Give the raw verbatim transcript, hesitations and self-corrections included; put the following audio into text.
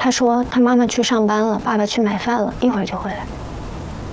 他说他妈妈去上班了，爸爸去买饭了，一会儿就回来。